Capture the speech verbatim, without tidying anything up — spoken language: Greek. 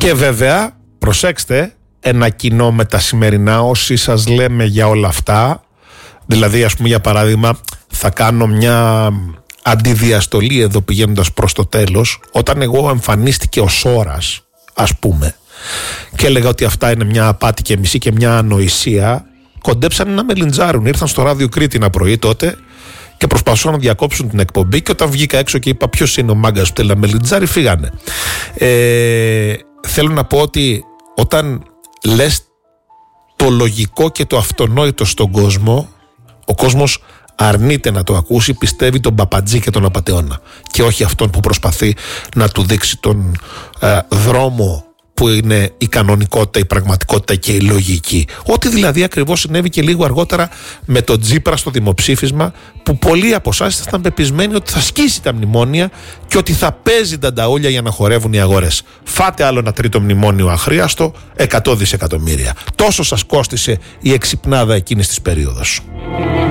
Και βέβαια, προσέξτε, ένα κοινό με τα σημερινά, όσοι σας λέμε για όλα αυτά, δηλαδή ας πούμε για παράδειγμα θα κάνω μια αντιδιαστολή εδώ πηγαίνοντας προς το τέλος, όταν εγώ εμφανίστηκε ο Σόρας ας πούμε και έλεγα ότι αυτά είναι μια απάτη και μισή και μια ανοησία, κοντέψαν να με λιντζάρουν. Ήρθαν στο ράδιο Κρήτη ένα πρωί τότε και προσπαθούσαν να διακόψουν την εκπομπή, και όταν βγήκα έξω και είπα ποιος είναι ο μάγκας που θέλει να με λιντζάρει, φύγανε. ε, Θέλω να πω ότι όταν λες το λογικό και το αυτονόητο στον κόσμο, ο κόσμος αρνείται να το ακούσει, πιστεύει τον παπατζή και τον απατεώνα και όχι αυτόν που προσπαθεί να του δείξει τον ε, δρόμο που είναι η κανονικότητα, η πραγματικότητα και η λογική. Ό,τι δηλαδή ακριβώς συνέβη και λίγο αργότερα με τον Τσίπρα στο δημοψήφισμα, που πολλοί από εσάς ήταν πεπισμένοι ότι θα σκίσει τα μνημόνια και ότι θα παίζει τα νταούλια για να χορεύουν οι αγορές. Φάτε άλλο ένα τρίτο μνημόνιο αχρίαστο, εκατό δισεκατομμύρια. Τόσο σας κόστισε η εξυπνάδα εκείνης της περίοδος.